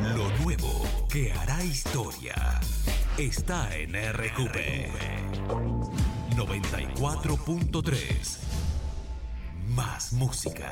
Lo nuevo que hará historia está en RQP 94.3. Más música.